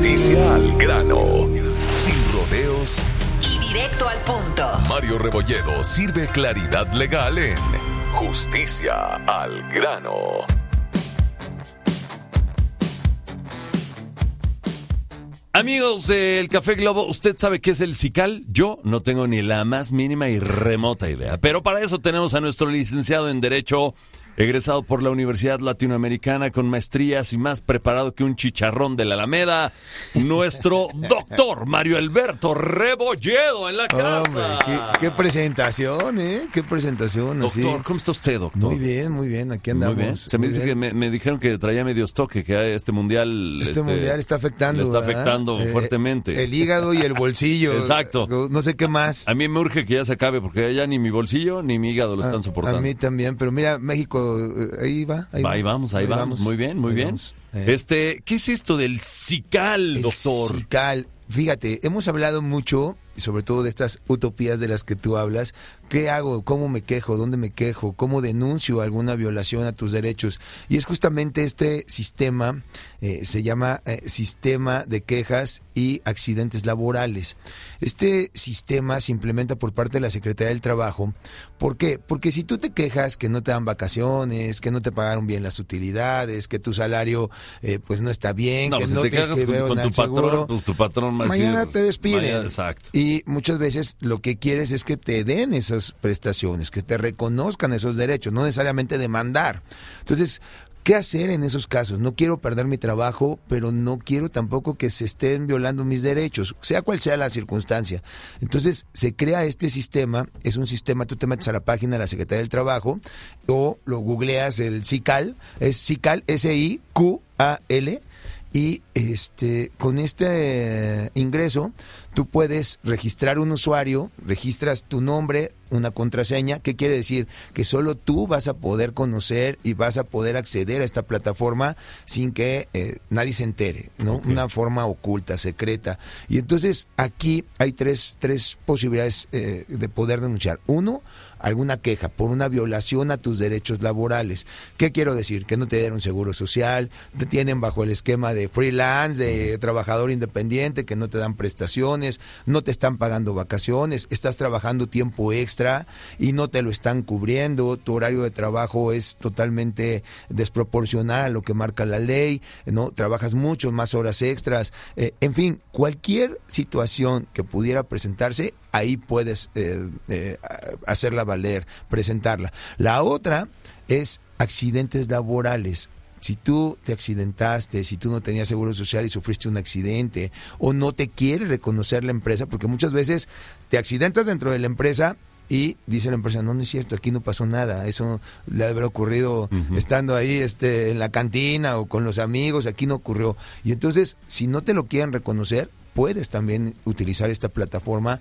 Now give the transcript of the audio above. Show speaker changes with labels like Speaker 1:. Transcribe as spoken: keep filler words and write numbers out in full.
Speaker 1: Justicia al grano. Sin rodeos
Speaker 2: y directo al punto.
Speaker 1: Mario Rebolledo sirve claridad legal en Justicia al grano.
Speaker 3: Amigos del Café Globo, ¿usted sabe qué es el SICAL? Yo no tengo ni la más mínima y remota idea. Pero para eso tenemos a nuestro licenciado en Derecho, egresado por la Universidad Latinoamericana con maestrías y más preparado que un chicharrón de la Alameda, nuestro doctor Mario Alberto Rebolledo en la casa.
Speaker 4: Hombre, qué, qué presentación, ¿eh? Qué presentación.
Speaker 3: Doctor,
Speaker 4: así.
Speaker 3: ¿cómo está usted, doctor?
Speaker 4: Muy bien, muy bien, aquí andamos.
Speaker 3: Muy bien. Se me,
Speaker 4: Muy
Speaker 3: dice
Speaker 4: bien.
Speaker 3: que me, me dijeron que traía medio estoque, que este mundial...
Speaker 4: Este, este mundial está afectando.
Speaker 3: Le está
Speaker 4: ¿verdad?
Speaker 3: afectando
Speaker 4: eh,
Speaker 3: fuertemente.
Speaker 4: El hígado y el bolsillo.
Speaker 3: Exacto.
Speaker 4: No sé qué más.
Speaker 3: A mí me urge que ya se acabe, porque ya ni mi bolsillo ni mi hígado lo están
Speaker 4: a,
Speaker 3: soportando.
Speaker 4: A mí también, pero mira, México, ahí va. Ahí,
Speaker 3: va, ahí vamos, ahí, ahí vamos. vamos. Muy bien, muy bien. Eh. Este, ¿qué es esto del SICAL, doctor?
Speaker 4: El SICAL. Fíjate, hemos hablado mucho, sobre todo de estas utopías de las que tú hablas. ¿Qué hago? ¿Cómo me quejo? ¿Dónde me quejo? ¿Cómo denuncio alguna violación a tus derechos? Y es justamente este sistema, eh, se llama eh, Sistema de Quejas y Accidentes Laborales. Este sistema se implementa por parte de la Secretaría del Trabajo. ¿Por qué? Porque si tú te quejas que no te dan vacaciones, que no te pagaron bien las utilidades, que tu salario eh, pues no está bien,
Speaker 3: no,
Speaker 4: que
Speaker 3: pues
Speaker 4: no
Speaker 3: te
Speaker 4: te
Speaker 3: quejas con, con tu patrón, pues tu patrón
Speaker 4: mañana
Speaker 3: decir,
Speaker 4: te despiden.
Speaker 3: Mañana, exacto.
Speaker 4: Y muchas veces lo que quieres es que te den esas prestaciones, que te reconozcan esos derechos, no necesariamente demandar. Entonces, ¿qué hacer en esos casos? No quiero perder mi trabajo, pero no quiero tampoco que se estén violando mis derechos, sea cual sea la circunstancia. Entonces, se crea este sistema, es un sistema, tú te metes a la página de la Secretaría del Trabajo o lo googleas, el SICAL, es SICAL, S I Q A L, y este con este eh, ingreso tú puedes registrar un usuario, registras tu nombre, una contraseña. ¿Qué quiere decir? Que solo tú vas a poder conocer y vas a poder acceder a esta plataforma sin que eh, nadie se entere, ¿no? Okay. Una forma oculta, secreta. Y entonces aquí hay tres, tres posibilidades eh, de poder denunciar. Uno, alguna queja por una violación a tus derechos laborales. ¿Qué quiero decir? Que no te dieron seguro social, te tienen bajo el esquema de freelance, de trabajador independiente, que no te dan prestaciones, no te están pagando vacaciones, estás trabajando tiempo extra y no te lo están cubriendo, tu horario de trabajo es totalmente desproporcional a lo que marca la ley, ¿no? Trabajas mucho más horas extras, eh, en fin, cualquier situación que pudiera presentarse, ahí puedes eh, eh, hacerla valer, presentarla. La otra es accidentes laborales. Si tú te accidentaste, si tú no tenías seguro social y sufriste un accidente, o no te quiere reconocer la empresa, porque muchas veces te accidentas dentro de la empresa y dice la empresa, no, no es cierto, aquí no pasó nada, eso le habrá ocurrido uh-huh. estando ahí este, en la cantina o con los amigos, aquí no ocurrió. Y entonces, si no te lo quieren reconocer, puedes también utilizar esta plataforma